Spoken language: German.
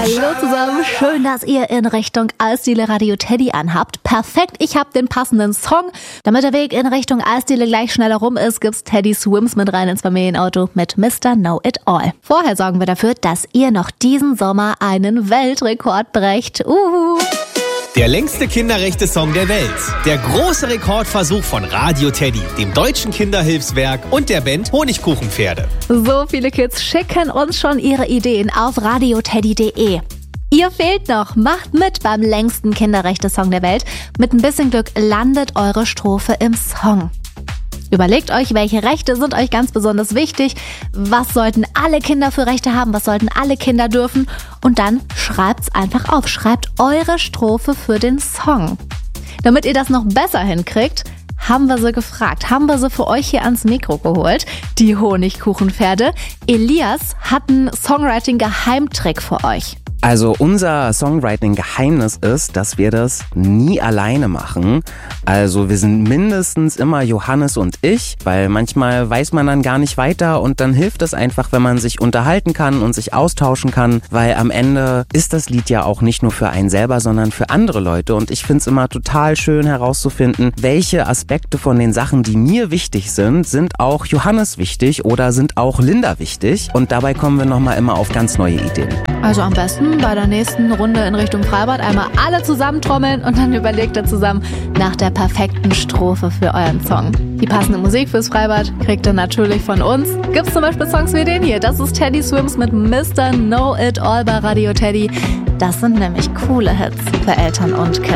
Hallo zusammen, schön, dass ihr in Richtung Eisdiele Radio Teddy anhabt. Perfekt, ich habe den passenden Song. Damit der Weg in Richtung Eisdiele gleich schneller rum ist, gibt's Teddy Swims mit rein ins Familienauto mit Mr. Know It All. Vorher sorgen wir dafür, dass ihr noch diesen Sommer einen Weltrekord brecht. Der längste Kinderrechte-Song der Welt. Der große Rekordversuch von Radio Teddy, dem Deutschen Kinderhilfswerk und der Band Honigkuchenpferde. So viele Kids schicken uns schon ihre Ideen auf radioteddy.de. Ihr fehlt noch, macht mit beim längsten Kinderrechte-Song der Welt. Mit ein bisschen Glück landet eure Strophe im Song. Überlegt euch, welche Rechte sind euch ganz besonders wichtig, was sollten alle Kinder für Rechte haben, was sollten alle Kinder dürfen und dann schreibt's einfach auf, schreibt eure Strophe für den Song. Damit ihr das noch besser hinkriegt, haben wir sie gefragt, haben wir sie für euch hier ans Mikro geholt, die Honigkuchenpferde. Elias hat einen Songwriting-Geheimtrick für euch. Also unser Songwriting-Geheimnis ist, dass wir das nie alleine machen. Also wir sind mindestens immer Johannes und ich, weil manchmal weiß man dann gar nicht weiter und dann hilft es einfach, wenn man sich unterhalten kann und sich austauschen kann, weil am Ende ist das Lied ja auch nicht nur für einen selber, sondern für andere Leute und ich finde es immer total schön herauszufinden, welche Aspekte von den Sachen, die mir wichtig sind auch Johannes wichtig oder sind auch Linda wichtig und dabei kommen wir nochmal immer auf ganz neue Ideen. Also am besten bei der nächsten Runde in Richtung Freibad einmal alle zusammentrommeln und dann überlegt ihr zusammen nach der perfekten Strophe für euren Song. Die passende Musik fürs Freibad kriegt ihr natürlich von uns. Gibt's zum Beispiel Songs wie den hier. Das ist Teddy Swims mit Mr. Know It All bei Radio Teddy. Das sind nämlich coole Hits für Eltern und Kids.